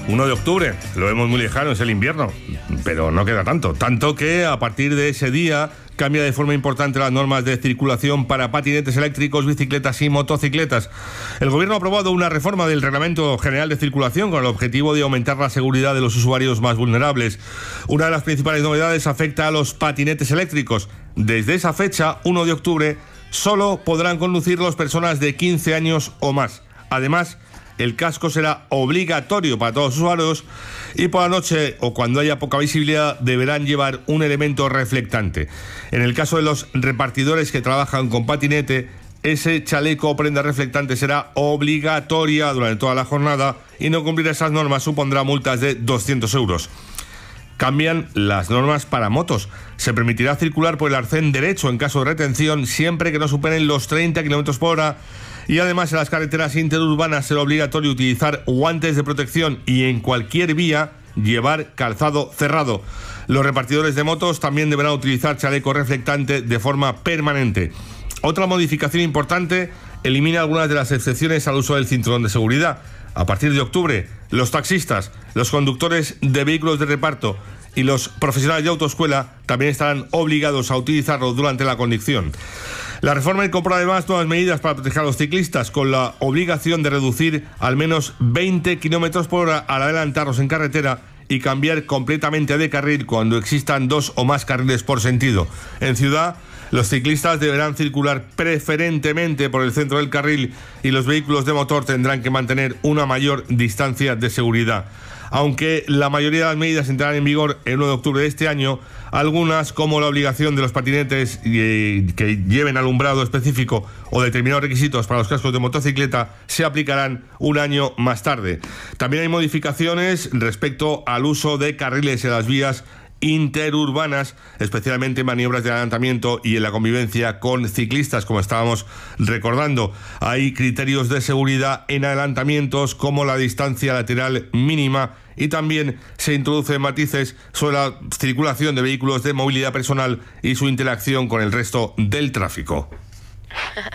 1 de octubre, lo vemos muy lejano, es el invierno, pero no queda tanto. Tanto que a partir de ese día cambia de forma importante las normas de circulación para patinetes eléctricos, bicicletas y motocicletas. El Gobierno ha aprobado una reforma del Reglamento General de Circulación con el objetivo de aumentar la seguridad de los usuarios más vulnerables. Una de las principales novedades afecta a los patinetes eléctricos. Desde esa fecha, 1 de octubre, solo podrán conducirlos personas de 15 años o más. Además, el casco será obligatorio para todos los usuarios y por la noche o cuando haya poca visibilidad deberán llevar un elemento reflectante. En el caso de los repartidores que trabajan con patinete, ese chaleco o prenda reflectante será obligatoria durante toda la jornada y no cumplir esas normas supondrá multas de 200 euros. Cambian las normas para motos. Se permitirá circular por el arcén derecho en caso de retención siempre que no superen los 30 km por hora. Y además en las carreteras interurbanas será obligatorio utilizar guantes de protección y en cualquier vía llevar calzado cerrado. Los repartidores de motos también deberán utilizar chaleco reflectante de forma permanente. Otra modificación importante elimina algunas de las excepciones al uso del cinturón de seguridad. A partir de octubre, los taxistas, los conductores de vehículos de reparto y los profesionales de autoescuela también estarán obligados a utilizarlo durante la conducción. La reforma incorpora además nuevas medidas para proteger a los ciclistas, con la obligación de reducir al menos 20 km por hora al adelantarlos en carretera y cambiar completamente de carril cuando existan 2 o más carriles por sentido. En ciudad, los ciclistas deberán circular preferentemente por el centro del carril y los vehículos de motor tendrán que mantener una mayor distancia de seguridad. Aunque la mayoría de las medidas entrarán en vigor el 1 de octubre de este año, algunas, como la obligación de los patinetes que lleven alumbrado específico o determinados requisitos para los cascos de motocicleta, se aplicarán un año más tarde. También hay modificaciones respecto al uso de carriles en las vías interurbanas, especialmente en maniobras de adelantamiento y en la convivencia con ciclistas, como estábamos recordando. Hay criterios de seguridad en adelantamientos como la distancia lateral mínima y también se introducen matices sobre la circulación de vehículos de movilidad personal y su interacción con el resto del tráfico.